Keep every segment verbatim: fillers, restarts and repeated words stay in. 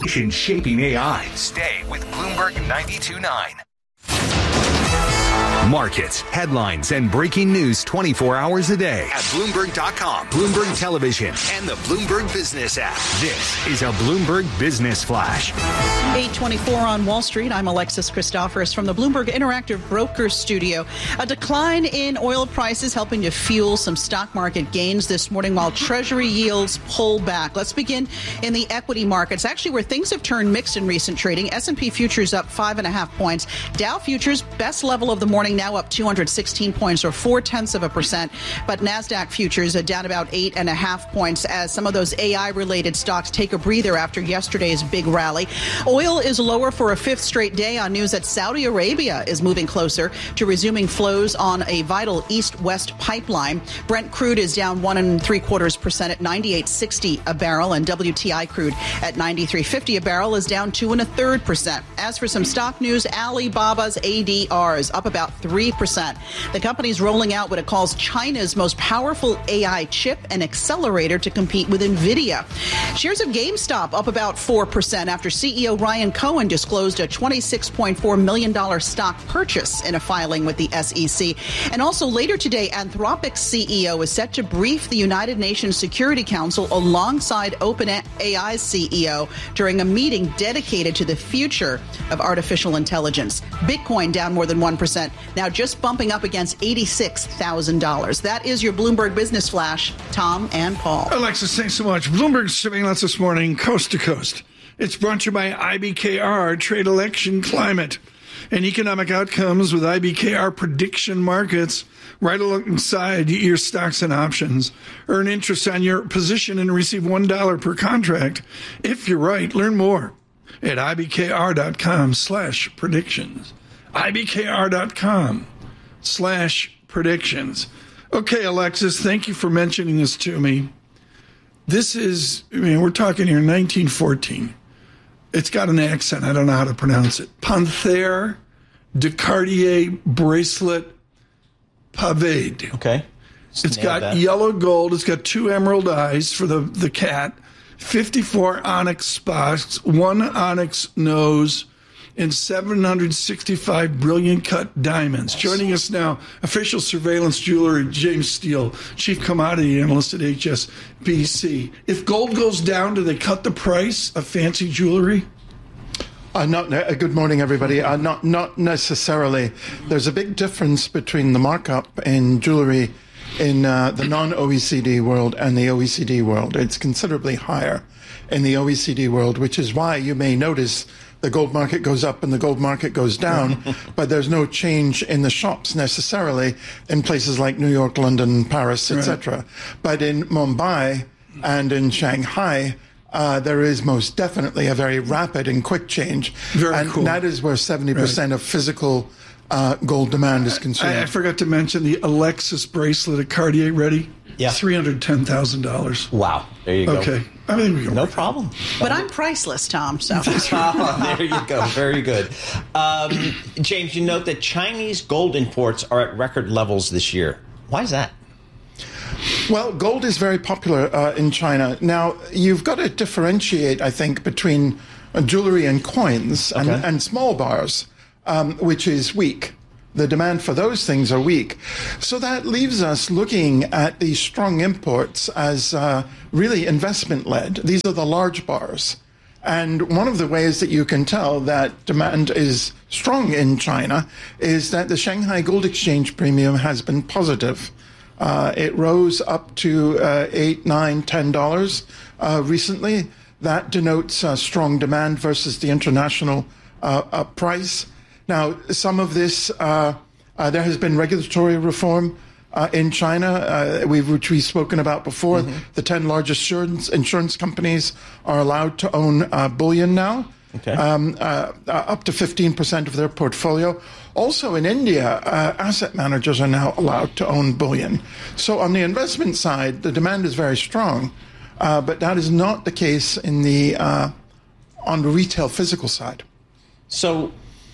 Shaping A I. Stay with Bloomberg ninety-two point nine. Markets, headlines, and breaking news twenty-four hours a day at Bloomberg dot com, Bloomberg Television, and the Bloomberg Business app. This is a Bloomberg Business Flash. eight twenty-four on Wall Street. I'm Alexis Christoforous from the Bloomberg Interactive Brokers Studio. A decline in oil prices helping to fuel some stock market gains this morning while Treasury yields pull back. Let's begin in the equity markets, actually where things have turned mixed in recent trading. S and P futures up five and a half points. Dow futures, best level of the morning, now up two hundred sixteen points or four tenths of a percent. But NASDAQ futures are down about eight and a half points as some of those A I related stocks take a breather after yesterday's big rally. Oil is lower for a fifth straight day on news that Saudi Arabia is moving closer to resuming flows on a vital east-west pipeline. Brent crude is down one and three quarters percent at ninety-eight sixty a barrel, and W T I crude at ninety-three fifty a barrel is down two and a third percent. As for some stock news, Alibaba's A D R is up about three percent. The company's rolling out what it calls China's most powerful A I chip and accelerator to compete with NVIDIA. Shares of GameStop up about four percent after C E O Ryan Cohen disclosed a twenty-six point four million dollars stock purchase in a filing with the S E C. And also later today, Anthropic's C E O is set to brief the United Nations Security Council alongside OpenAI's C E O during a meeting dedicated to the future of artificial intelligence. Bitcoin down more than one percent, now just bumping up against eighty-six thousand dollars. That is your Bloomberg Business Flash. Tom and Paul. Alexis, thanks so much. Bloomberg's surveillance this morning, coast to coast. It's brought to you by I B K R, Trade Election Climate, and economic outcomes with I B K R prediction markets right alongside your stocks and options. Earn interest on your position and receive one dollar per contract. If you're right, learn more at I B K R dot com slash predictions. I B K R dot com slash predictions. Okay, Alexis, thank you for mentioning this to me. This is, I mean, we're talking here nineteen fourteen. It's got an accent. I don't know how to pronounce it. Panthère de Cartier bracelet paved. Okay. Just it's got that. Yellow gold. It's got two emerald eyes for the, the cat, fifty-four onyx spots, one onyx nose, and seven hundred sixty-five brilliant cut diamonds. Joining us now, official surveillance jewelry, James Steele, chief commodity analyst at H S B C. If gold goes down, do they cut the price of fancy jewelry? Uh, not, uh, good morning, everybody. Uh, not, not necessarily. There's a big difference between the markup in jewelry in uh, the non-O E C D world and the O E C D world. It's considerably higher in the O E C D world, which is why you may notice the gold market goes up and the gold market goes down, but there's no change in the shops necessarily in places like New York, London, Paris, et cetera. Right. But in Mumbai and in Shanghai, uh, there is most definitely a very rapid and quick change. Very and cool. that is where seventy percent right. of physical uh, gold demand is concerned. I, I forgot to mention the Alexis bracelet at Cartier. Ready? Yeah. three hundred ten thousand dollars. Wow. There you go. Okay. I mean, we no problem. But I'm priceless, Tom. So oh, there you go. Very good. Um, James, you note that Chinese gold imports are at record levels this year. Why is that? Well, gold is very popular uh, in China. Now, you've got to differentiate, I think, between uh, jewelry and coins and, okay. and small bars, um, which is weak. The demand for those things are weak. So that leaves us looking at these strong imports as uh, really investment-led. These are the large bars. And one of the ways that you can tell that demand is strong in China is that the Shanghai Gold Exchange premium has been positive. Uh, it rose up to uh, eight, nine, ten dollars uh, recently. That denotes uh, strong demand versus the international uh, uh, price. Now, some of this, uh, uh, there has been regulatory reform uh, in China, uh, we've, which we've spoken about before. Mm-hmm. The ten largest insurance, insurance companies are allowed to own uh, bullion now, okay. um, uh, uh, up to fifteen percent of their portfolio. Also in India, uh, asset managers are now allowed to own bullion. So on the investment side, the demand is very strong, uh, but that is not the case in the uh, on the retail physical side. So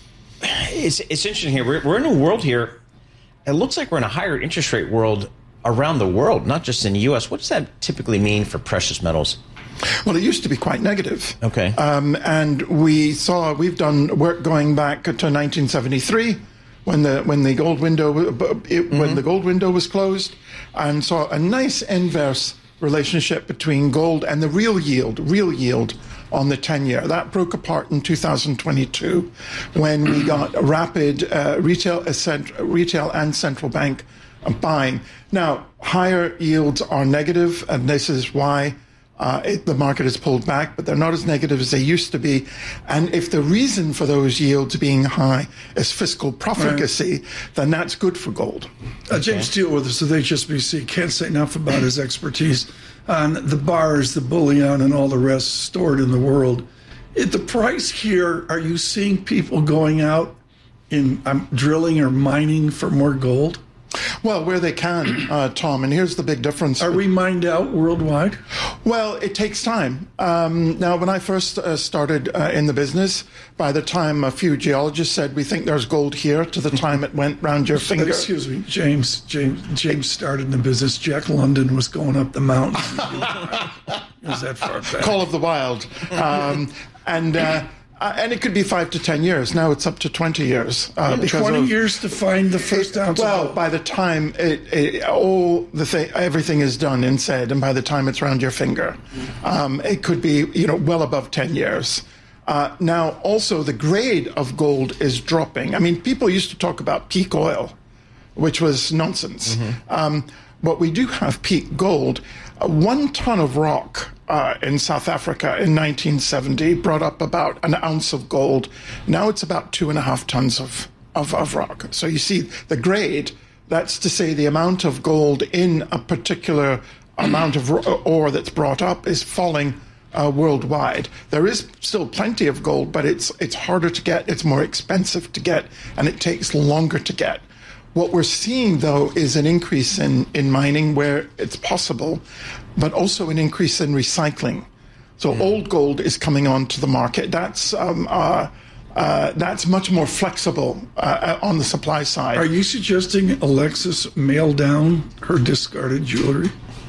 it's it's interesting here. We're, we're in a world here. It looks like we're in a higher interest rate world around the world, not just in the U S. What does that typically mean for precious metals? Well, it used to be quite negative. Okay. Um, and we saw, we've done work going back to nineteen seventy-three when the when the gold window it, mm-hmm. when the gold window was closed, and saw a nice inverse relationship between gold and the real yield, real yield on the ten-year. That broke apart in two thousand twenty-two when we got rapid uh, retail, retail and central bank buying. Now, higher yields are negative, and this is why uh, it, the market has pulled back, but they're not as negative as they used to be. And if the reason for those yields being high is fiscal profligacy, right, then that's good for gold. Uh, James Steele with us with H S B C. Can't say enough about his expertise on the bars, the bullion, and all the rest stored in the world. At the price here, are you seeing people going out in um, drilling or mining for more gold? Well, where they can, uh, Tom, and here's the big difference. Are we mined out worldwide? Well, it takes time. Um, now, when I first uh, started uh, in the business, by the time a few geologists said, we think there's gold here, to the time it went round your finger. Excuse me, James, James, James started in the business. Jack London was going up the mountain. Is that far back? Call of the Wild. Um, and... Uh, Uh, and it could be five to ten years. Now it's up to twenty years. Uh, because twenty of, years to find the first ounce. Well, of gold. by the time it, it, all the thing, everything is done and said, and by the time it's around your finger, um, it could be, you know, well above ten years. Uh, now, also the grade of gold is dropping. I mean, people used to talk about peak oil, which was nonsense. Mm-hmm. Um, but we do have peak gold. Uh, one ton of rock uh, in South Africa in nineteen seventy brought up about an ounce of gold. Now it's about two and a half tons of, of, of rock. So you see the grade, that's to say the amount of gold in a particular amount of ore that's brought up is falling uh, worldwide. There is still plenty of gold, but it's it's harder to get, it's more expensive to get, and it takes longer to get. What we're seeing, though, is an increase in, in mining where it's possible, but also an increase in recycling. So mm. old gold is coming onto the market. That's um, uh, uh, that's much more flexible uh, on the supply side. Are you suggesting Alexis mail down her discarded jewelry?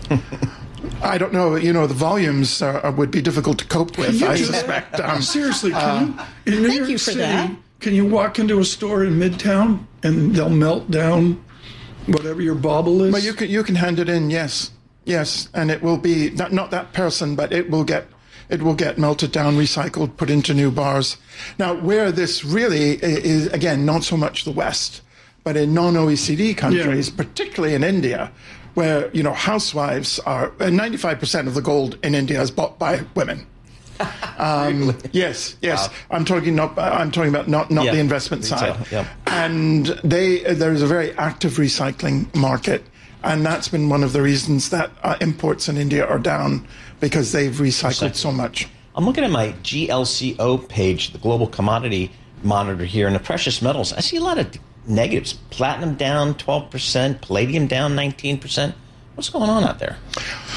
I don't know. You know, the volumes uh, would be difficult to cope with, I just, suspect. Um, seriously, can uh, you, in New thank York you for City, that. Can you walk into a store in Midtown and they'll melt down whatever your bauble is? Well, you can you can hand it in, yes, yes, and it will be not not that person, but it will get it will get melted down, recycled, put into new bars. Now, where this really is, again, not so much the West, but in non-O E C D countries, yeah. particularly in India, where you know housewives are ninety-five percent of the gold in India is bought by women. Um, yes, yes. Wow. I'm talking not. I'm talking about not not yeah. the investment Retail. side. Yep. And they there is a very active recycling market, and that's been one of the reasons that uh, imports in India are down because they've recycled Recycling. so much. I'm looking at my G L C O page, the Global Commodity Monitor here, and the precious metals. I see a lot of negatives. Platinum down twelve percent, palladium down nineteen percent. What's going on out there?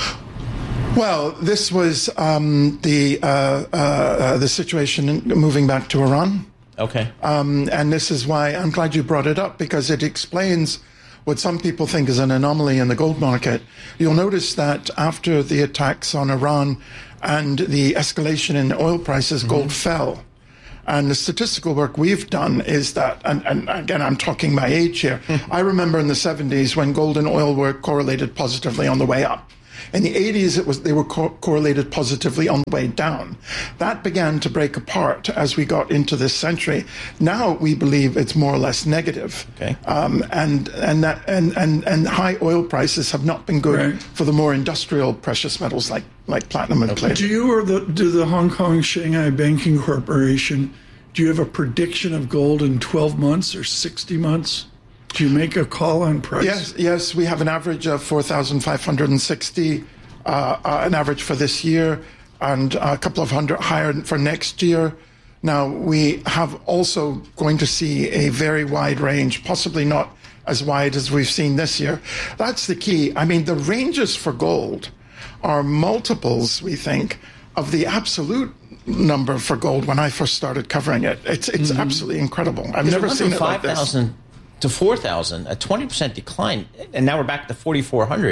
Well, this was um, the uh, uh, the situation moving back to Iran. Okay. Um, and this is why I'm glad you brought it up, because it explains what some people think is an anomaly in the gold market. You'll notice that after the attacks on Iran and the escalation in oil prices, mm-hmm. gold fell. And the statistical work we've done is that, and, and again, I'm talking my age here. I remember in the seventies when gold and oil were correlated positively on the way up. In the eighties, it was they were co- correlated positively on the way down. That began to break apart as we got into this century. Now we believe it's more or less negative. Okay. Um, and and that and, and and high oil prices have not been good right. for the more industrial precious metals like like platinum and palladium. Do you or the do the Hong Kong Shanghai Banking Corporation? Do you have a prediction of gold in twelve months or sixty months? Do you make a call on price? Yes, yes. We have an average of four thousand five hundred sixty, uh, uh, an average for this year, and a couple of hundred higher for next year. Now, we have also going to see a very wide range, possibly not as wide as we've seen this year. That's the key. I mean, the ranges for gold are multiples, we think, of the absolute number for gold when I first started covering it. It's it's mm-hmm. absolutely incredible. I've never seen it like this. To four thousand, a twenty percent decline, and now we're back to forty-four hundred.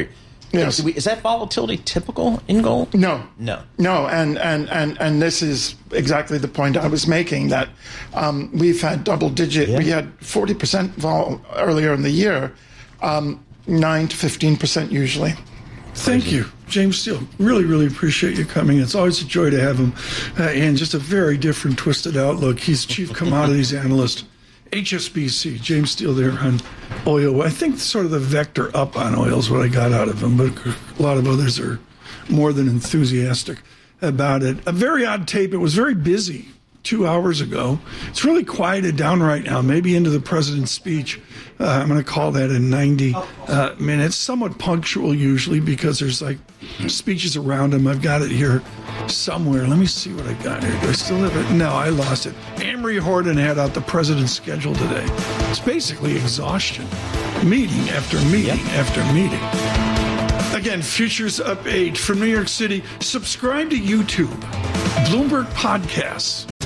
Yes. Is that volatility typical in gold? No. No. No, and, and, and, and this is exactly the point I was making, that um, we've had double-digit, yeah. we had forty percent vol earlier in the year, um, nine to fifteen percent usually. Thank you, James Steele. Really, really appreciate you coming. It's always a joy to have him, uh, and just a very different, twisted outlook. He's Chief Commodities Analyst, H S B C. James Steele there on oil. I think sort of the vector up on oil is what I got out of him, but a lot of others are more than enthusiastic about it. A very odd tape. It was very busy two hours ago. It's really quieted down right now, maybe into the president's speech. Uh, I'm going to call that in ninety uh, minutes, somewhat punctual usually because there's like speeches around him. I've got it here somewhere. Let me see what I got here. Do I still have it? No, I lost it. Amory Horton had out the president's schedule today. It's basically exhaustion. Meeting after meeting yep. after meeting. Again, Futures Up eight from New York City. Subscribe to YouTube, Bloomberg Podcasts.